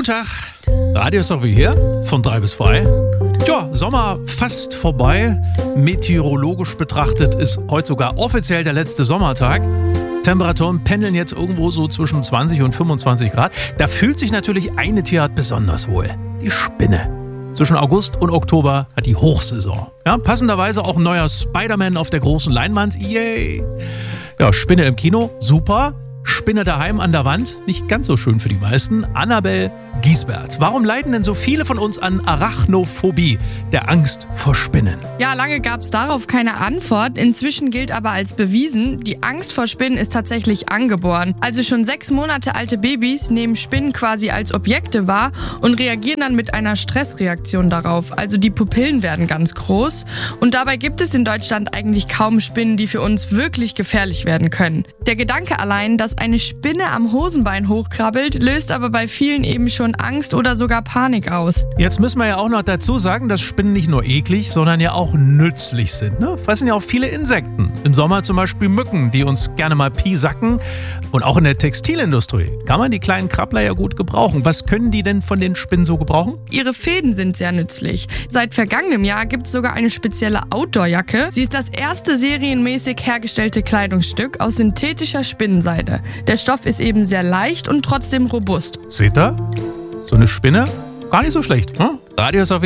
Tag, Radio ist auch wie hier, von 3 bis 2. Ja, Sommer fast vorbei. Meteorologisch betrachtet ist heute sogar offiziell der letzte Sommertag. Temperaturen pendeln jetzt irgendwo so zwischen 20 und 25 Grad. Da fühlt sich natürlich eine Tierart besonders wohl. Die Spinne. Zwischen August und Oktober hat die Hochsaison. Ja, passenderweise auch ein neuer Spider-Man auf der großen Leinwand. Yay! Ja, Spinne im Kino, super. Spinne daheim an der Wand, nicht ganz so schön für die meisten. Annabel Giesbert. Warum leiden denn so viele von uns an Arachnophobie, der Angst vor Spinnen? Ja, lange gab es darauf keine Antwort. Inzwischen gilt aber als bewiesen, die Angst vor Spinnen ist tatsächlich angeboren. Also schon 6 Monate alte Babys nehmen Spinnen quasi als Objekte wahr und reagieren dann mit einer Stressreaktion darauf. Also die Pupillen werden ganz groß. Und dabei gibt es in Deutschland eigentlich kaum Spinnen, die für uns wirklich gefährlich werden können. Der Gedanke allein, dass eine Spinne am Hosenbein hochkrabbelt, löst aber bei vielen eben schon Angst oder sogar Panik aus. Jetzt müssen wir ja auch noch dazu sagen, dass Spinnen nicht nur eklig, sondern ja auch nützlich sind. Ne? Fressen ja auch viele Insekten. Im Sommer zum Beispiel Mücken, die uns gerne mal piesacken. Und auch in der Textilindustrie kann man die kleinen Krabbler ja gut gebrauchen. Was können die denn von den Spinnen so gebrauchen? Ihre Fäden sind sehr nützlich. Seit vergangenem Jahr gibt es sogar eine spezielle Outdoor-Jacke. Sie ist das erste serienmäßig hergestellte Kleidungsstück aus synthetischer Spinnenseide. Der Stoff ist eben sehr leicht und trotzdem robust. Seht ihr? So eine Spinne? Gar nicht so schlecht. Hm? Radio ist auf